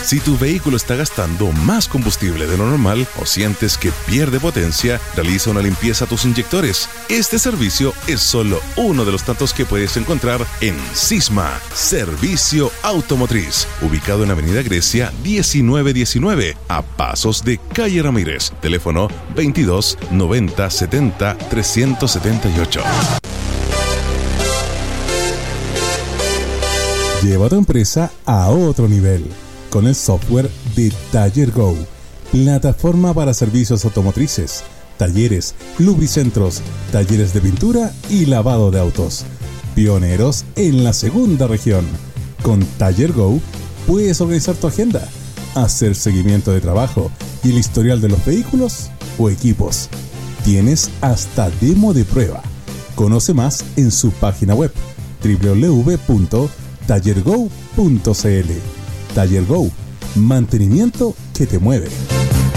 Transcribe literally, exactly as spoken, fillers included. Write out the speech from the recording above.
Si tu vehículo está gastando más combustible de lo normal o sientes que pierde potencia, realiza una limpieza a tus inyectores. Este servicio es solo uno de los tantos que puedes encontrar en Sisma, Servicio Automotriz, ubicado en Avenida Grecia diecinueve diecinueve, a pasos de Calle Ramírez. Teléfono veintidós noventa setenta trescientos setenta y ocho. Lleva tu empresa a otro nivel con el software de Taller Go, plataforma para servicios automotrices, talleres, lubricentros, talleres de pintura y lavado de autos. Pioneros en la segunda región. Con Taller Go puedes organizar tu agenda, hacer seguimiento de trabajo y el historial de los vehículos o equipos. Tienes hasta demo de prueba. Conoce más en su página web doble u doble u doble u punto taller go punto c l. Taller Go, mantenimiento que te mueve.